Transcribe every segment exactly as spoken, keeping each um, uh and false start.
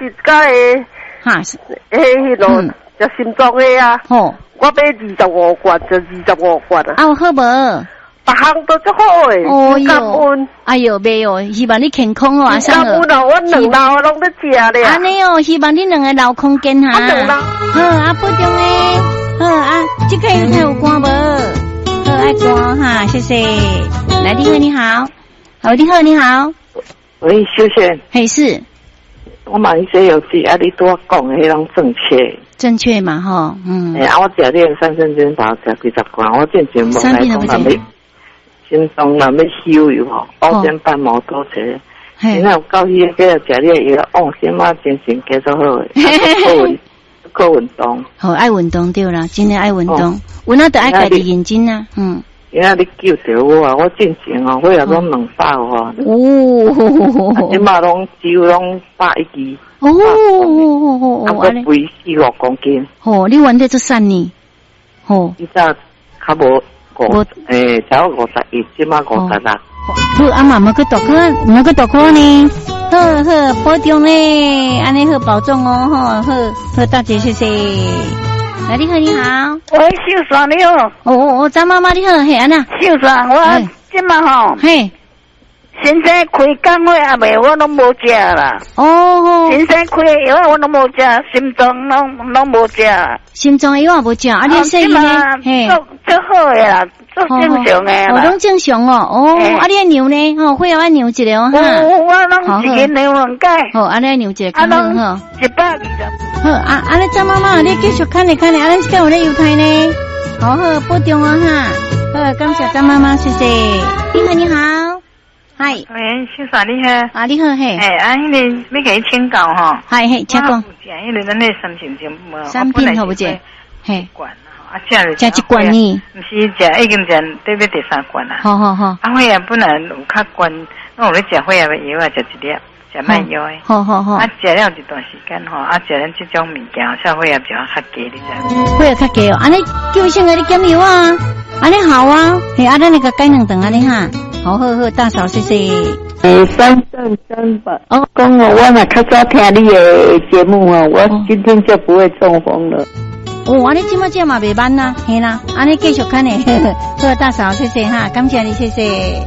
是甲个哈， 诶，迄落就心脏诶啊。 吼， 我买二十五罐，就二十五罐啊。 啊，有好无？ 别项都足好诶。哦哟， 哎哟，袂哦，希望你健康哦，阿生哦。感恩哦，我两老拢在食咧。安尼哦，希望你两个留空间哈。 我两老。 好，啊，保重诶。好啊，这个有太有歌无？好，爱歌哈，谢谢。来，你好，你好。好，你好，你好。 喂，秀贤。 嘿，是。 我买一些有机啊，你多讲的迄种正确。 正确嘛，吼，嗯。 哎，啊，我食你三生煎茶食几十罐，我之前无来讲嘛要，心脏嘛要休油吼，保健半毛多些。现在有到迄个食你的药，哦，什么精神加足好诶，靠运靠运动。 好，爱运动对啦，真诶爱运动，有那得爱家己认真啊，嗯。 因为你救着我啊！我进前哦，我也拢两百哦。 哦， 即马拢只有拢百一支。 哦哦哦， 啊，我肥四六公斤。 哦，你玩得做啥呢？哦， 你早较无五诶，才五十一，即马五十六。 好，阿妈冇去读课，冇去读课呢。好好，保重咧，安尼好保重哦，好好好，大姐谢谢。来，你好，你好。 喂，秀爽你好。 哦哦哦，张妈妈你好，嘿安娜。 秀爽，我今嘛吼， 嘿， 先生开工会也未，我拢无食啦。 哦。 先生开的药我拢无食，心脏拢拢无食。 心脏药也无食，啊，你说伊呢？ 嘿，足足好的啦，足正常的啦。 哦，拢正常哦。哦，啊，你牛呢？哦，会要按牛一个哦。 我我拢一日牛两解。 好，安尼牛一个，啊，拢好。 一百二十。 好啊，安尼张妈妈，你继续看咧看咧，安尼今有咧犹太呢，好好保重哦哈。好，感谢张妈妈，谢谢。你好，你好，嗨。 喂，秀嫂你好。 啊，你好嘿。 哎，啊，迄个要给你请教吼。 嗨嘿，请讲。 我有食迄个咱那三品节目， 三品好不姐？嘿。 罐啊，食了。 食一罐呢？ 毋是食已经食对要第三罐啦。 好好好。 啊，血压本来有较悬，那有咧食血压的药啊，食一粒。食慢药诶， 好好好。 啊，食了一段时间吼，啊，食咱这种物件，社会也比较较低，你知？ 会较低哦，安尼叫先给你减药啊，安尼好啊，嘿，啊，咱那个改两顿安尼哈，好好好，大嫂谢谢。 诶，三三三吧。哦，讲我我若较早听你的节目哦，我今天就不会中风了。 哦，安尼今麦这嘛袂慢呐，嘿啦，安尼继续看呢，好，大嫂谢谢哈，感谢你谢谢。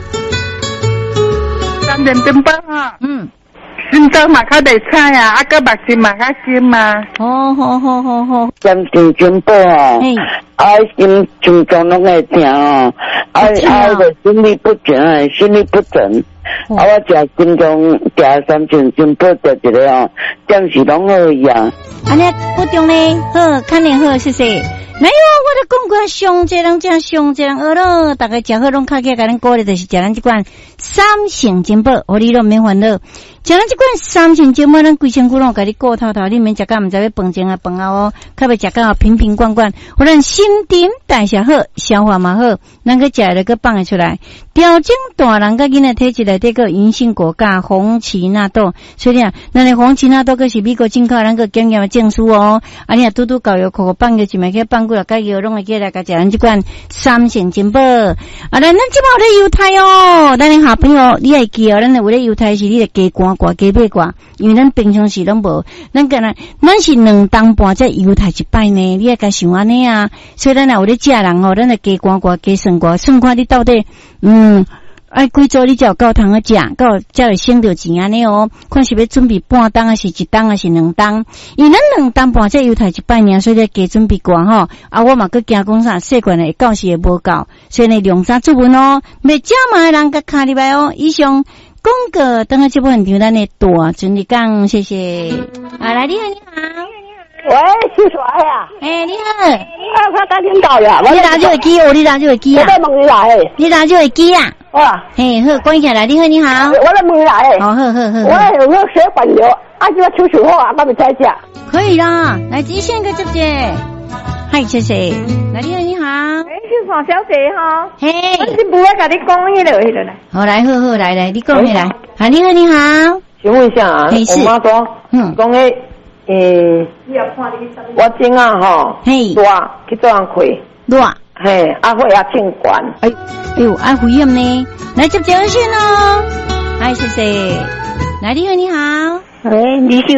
三点钟半啊， 嗯， 心脏嘛较袂差呀，啊个目睛嘛较尖嘛。 好好好好好。 三点钟半哦，啊心心脏拢会疼哦，啊啊个心律不全啊，心律不整，啊我食心脏食三点钟半食一个哦，暂时拢好呀。 安尼保重咧，好，看你好，谢谢。没有，我都讲过，上这人正上这人学咯，大家食好拢较起，甲咱鼓励就是食咱这款三成金宝，互你拢免烦恼。食咱这款三成金宝，咱规身躯拢甲你顾透透，你免食到毋知要饭前啊饭后哦，较要食到瓶瓶罐罐，互咱新陈代谢好，消化嘛好，咱去食了个放会出来。调整大人甲囡仔体质内底个银杏果加红旗纳豆，所以啊，咱的红旗纳豆个是美国进口，咱个检验的证书哦。啊，你啊拄拄教育课放个就买去放过来，甲药拢会起来，甲食咱这款三成金宝。啊，咱咱即马有咧犹太哦，咱的好朋友你会记哦，咱有咧犹太是你的加寒挂加买挂，因为咱平常时拢无，咱个咱咱是两当半才犹太一摆呢，你也该想安尼啊。所以咱若有咧食人哦，咱的加寒挂加算挂，算看你到底嗯。嗯，爱几组你才有够通去食，够才会省着钱安尼哦。看是要准备半当，还是一当，还是两当？因为咱两当半才犹太一摆尔，所以咧加准备寡吼。啊，我嘛搁惊讲啥，细罐的到时会无够，所以呢量啥注文哦。未食嘛的人甲卡入来哦。以上广告等下这部分场咱的大准备讲，谢谢。啊，来你好，你好。 喂，是谁呀？ 哎，你好。 我我打听到呀。 你拿这个机哦，你拿这个机啊？ 我在问你来。 你拿这个机啊？ 啊。 嘿，好，关起来。你好，你好。 我在问你来。 好，好，好，好。 我有个血管瘤，啊，这个手术后啊，我们再讲。 可以啦，来一线个姐姐。嗨，谢谢。来，你好，你好。 哎，是黄小姐哈。 嘿。 我是不会跟你讲迄个迄个来。 好，来，好好，来来，你讲起来。啊，你好，你好。 请问一下啊，我妈说，嗯，讲诶。诶，我正啊吼， 嘿， 热去做人开， 热， 嘿，啊血压清悬， 哎，哎呦，爱危险呢，来接接线哦，哎，谢谢，来你好，你好， 喂，你是。